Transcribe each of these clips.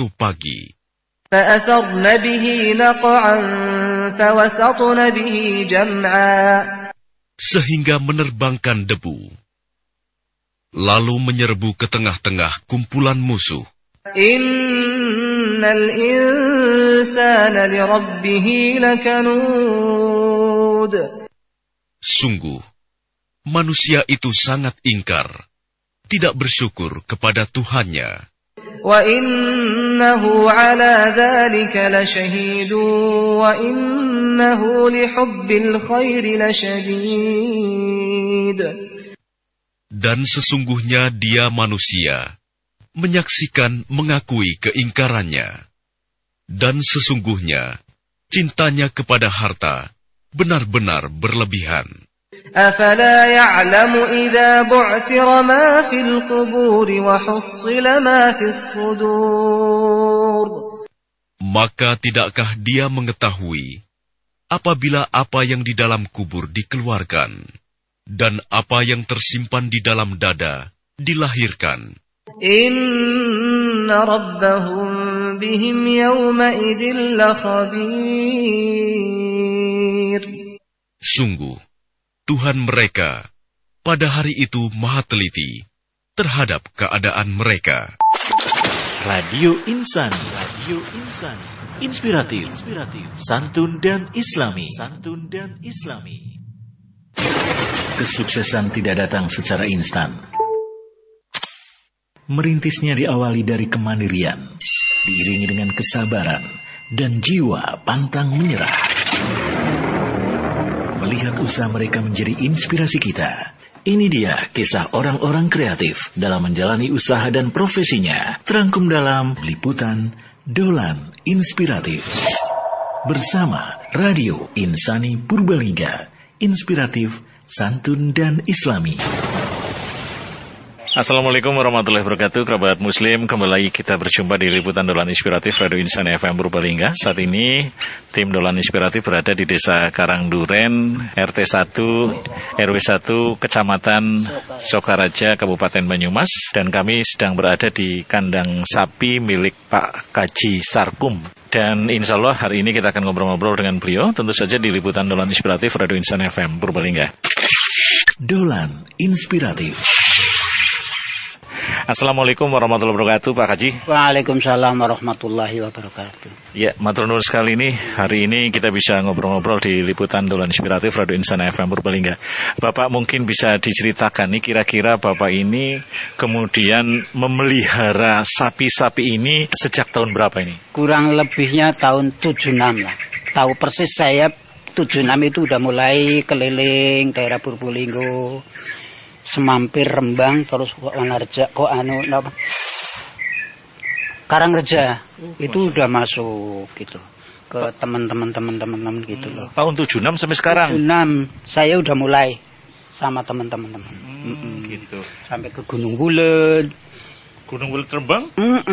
waktu pagi. فأثرن به نقعا فوسطن به جمعا. Sehingga menerbangkan debu, lalu menyerbu ke tengah-tengah kumpulan musuh. Innal insana lirabbih lakanud. Sungguh, manusia itu sangat ingkar, tidak bersyukur kepada Tuhannya. Wa innahu ala dzalika lasyahid wa innahu lihubbil khairi lasyadid. Dan sesungguhnya dia manusia, menyaksikan mengakui keingkarannya. Dan sesungguhnya cintanya kepada harta benar-benar berlebihan. أفلا يعلم إذا بعثر ما في القبور وحصل ما في الصدور. Maka tidakkah dia mengetahui apabila apa yang di dalam kubur dikeluarkan dan apa yang tersimpan di dalam dada dilahirkan. Inna rabbahum bihim yawma idzin lakhabir. Sungguh Tuhan mereka pada hari itu maha teliti terhadap keadaan mereka. Radio Insani, Radio Insani, inspiratif, santun dan islami. Kesuksesan tidak datang secara instan. Merintisnya diawali dari kemandirian, diiringi dengan kesabaran dan jiwa pantang menyerah. Melihat usaha mereka menjadi inspirasi kita. Ini dia kisah orang-orang kreatif dalam menjalani usaha dan profesinya. Terangkum dalam liputan Dolan Inspiratif. Bersama Radio Insani Purbalingga. Inspiratif, santun dan islami. Assalamualaikum warahmatullahi wabarakatuh, kerabat muslim. Kembali kita berjumpa di liputan Dolan Inspiratif Radio Insani FM Purbalingga. Saat ini tim Dolan Inspiratif berada di Desa Karangduren, RT 1, RW 1, Kecamatan Sokaraja, Kabupaten Banyumas. Dan kami sedang berada di kandang sapi milik Pak Kaji Sarkum. Dan insya Allah hari ini kita akan ngobrol-ngobrol dengan beliau, tentu saja di liputan Dolan Inspiratif Radio Insani FM Purbalingga. Dolan Inspiratif. Assalamualaikum warahmatullahi wabarakatuh, Pak Haji. Waalaikumsalam warahmatullahi wabarakatuh. Ya, matur nuwun sekali nih. Hari ini kita bisa ngobrol-ngobrol di liputan Dolan Inspiratif Radio Insani FM Purbalingga. Bapak mungkin bisa diceritakan nih, kira-kira Bapak ini kemudian memelihara sapi-sapi ini sejak tahun berapa ini? Kurang lebihnya tahun 76 lah. Tahu persis saya 76 itu udah mulai keliling daerah Purbalingga. Semampir Rembang terus Wanarja Karangreja itu udah masuk gitu ke teman-teman gitu loh. Tahun 76 sampai sekarang. 76 saya udah mulai sama teman-teman. Gitu. Sampai ke Gunung Bulet. Gunung Bulet Rembang?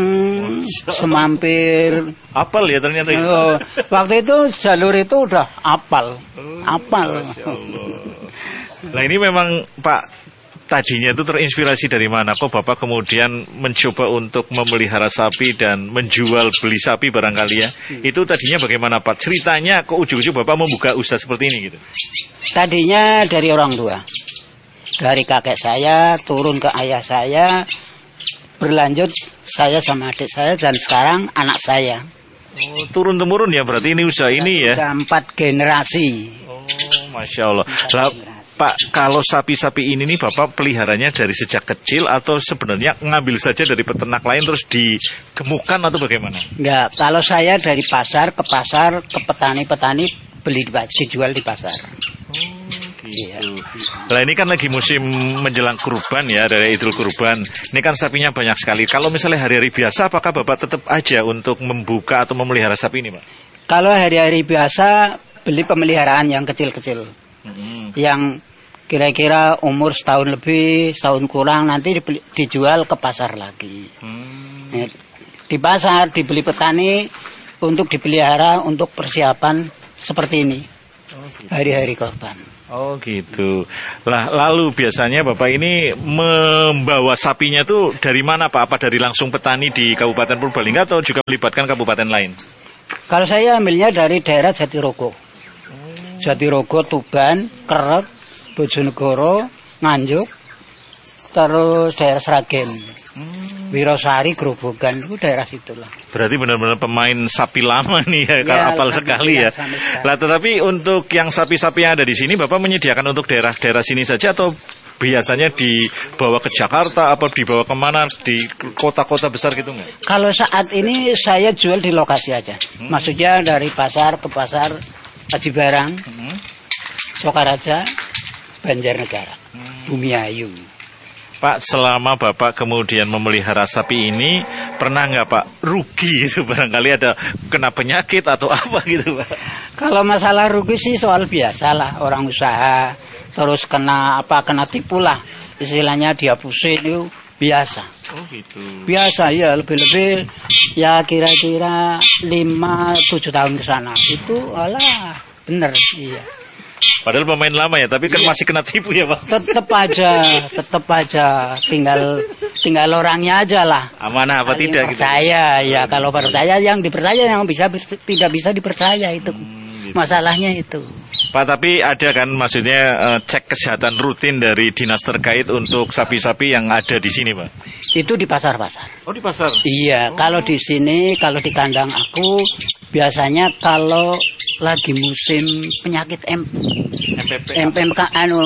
Semampir. Apal ya ternyata itu. Waktu itu jalur itu udah apal. Masya Allah. Nah ini memang Pak, tadinya itu terinspirasi dari mana? Kok Bapak kemudian mencoba untuk memelihara sapi dan menjual beli sapi barangkali ya? Itu tadinya bagaimana Pak? Ceritanya kok ujung-ujung Bapak membuka usaha seperti ini gitu? Tadinya dari orang tua. Dari kakek saya turun ke ayah saya, berlanjut saya sama adik saya dan sekarang anak saya. Oh, turun-temurun ya berarti ini usaha ini ya? Sudah 4 generasi. Oh, Masya Allah. Pak, kalau sapi-sapi ini nih Bapak peliharanya dari sejak kecil atau sebenarnya ngambil saja dari peternak lain terus digemukkan atau bagaimana? Enggak, kalau saya dari pasar ke petani-petani beli dijual di pasar. Gitu. Nah ini kan lagi musim menjelang kurban ya, dari Idul Kurban. Ini kan sapinya banyak sekali. Kalau misalnya hari-hari biasa, apakah Bapak tetap aja untuk membuka atau memelihara sapi ini, Pak? Kalau hari-hari biasa beli pemeliharaan yang kecil-kecil. Yang kira-kira umur setahun lebih, setahun kurang, nanti dijual ke pasar lagi. Di pasar dibeli petani untuk dipelihara untuk persiapan seperti ini, hari-hari korban. Oh gitu. Lah lalu biasanya Bapak ini membawa sapinya tuh dari mana Pak? Apa dari langsung petani di Kabupaten Purbalingga atau juga melibatkan kabupaten lain? Kalau saya ambilnya dari daerah Jatirogo. Jatirogo, Tuban, Kerek, Bojonegoro, Nganjuk, terus daerah Sragen, Wirosari, Grobogan, itu daerah situlah. Berarti benar-benar pemain sapi lama nih ya, kan apal sekali ya. Lah tetapi untuk yang sapi-sapi yang ada di sini Bapak menyediakan untuk daerah-daerah sini saja atau biasanya dibawa ke Jakarta apa dibawa kemana di kota-kota besar gitu nggak? Kalau saat ini saya jual di lokasi aja. Maksudnya dari pasar ke pasar Aji Barang, Sokaraja, Banjarnegara, Bumiayu. Pak, selama Bapak kemudian memelihara sapi ini, pernah nggak Pak rugi gitu? Barangkali ada kena penyakit atau apa gitu Pak? Kalau masalah rugi sih soal biasa lah, orang usaha terus kena tipu lah, istilahnya dia pusing itu biasa. Oh gitu. Biasa ya, lebih-lebih ya kira-kira 5-7 tahun ke sana itu alah bener iya. Padahal pemain lama ya, tapi kan masih kena tipu ya Pak. Tetap aja, tinggal orangnya aja lah. Amanah apa tidak gitu? Percaya ya, kalau percaya yang dipercaya, yang tidak bisa dipercaya itu. Gitu. Masalahnya itu. Pak, tapi ada kan maksudnya cek kesehatan rutin dari dinas terkait untuk sapi-sapi yang ada di sini Pak? Itu di pasar-pasar. Oh di pasar? Iya, kalau di sini, kalau di kandang aku biasanya kalau lagi musim penyakit PMK.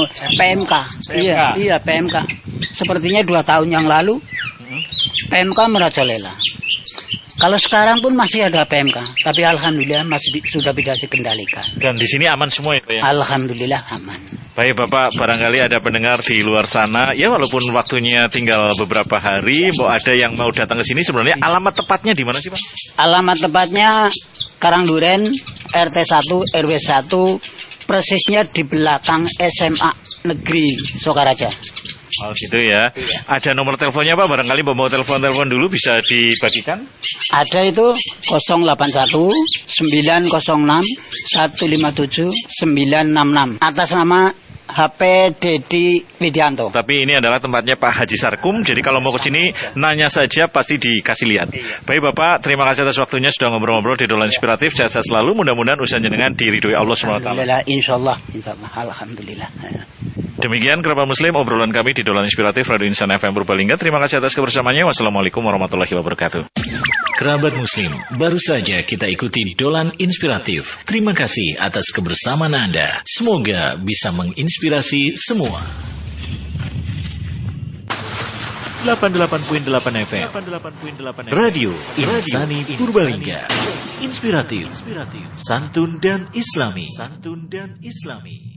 Iya, PMK. Sepertinya 2 tahun yang lalu PMK merajalela. Kalau sekarang pun masih ada PMK, tapi alhamdulillah sudah bisa dikendalikan. Dan di sini aman semua ya Pak ya? Alhamdulillah aman. Baik Bapak, barangkali ada pendengar di luar sana, ya walaupun waktunya tinggal beberapa hari, mau ada yang mau datang ke sini, sebenarnya alamat tepatnya di mana sih Pak? Alamat tepatnya Karangduren, RT 1, RW 1, persisnya di belakang SMA Negeri Sokaraja. Oh gitu ya. Ada nomor teleponnya Pak, barangkali mau telepon dulu bisa dibagikan? Ada itu 081 906 157 966 atas nama HP Dedi Widianto. Tapi ini adalah tempatnya Pak Haji Sarkum. Jadi kalau mau ke sini nanya saja pasti dikasih lihat. Baik Bapak, terima kasih atas waktunya sudah ngobrol-ngobrol di Dolan Inspiratif. Sehat selalu, mudah-mudahan usaha jenengan diridhoi Allah SWT. Alhamdulillah, insyaallah, alhamdulillah. Demikian kerabat muslim obrolan kami di Dolan Inspiratif Radio Insan FM Purbalingga. Terima kasih atas kebersamaannya. Wassalamualaikum warahmatullahi wabarakatuh. Kerabat muslim, baru saja kita ikuti Dolan Inspiratif. Terima kasih atas kebersamaan Anda. Semoga bisa menginspirasi semua. 88.8 FM Radio Insani Purbalingga. Inspiratif, santun dan islami.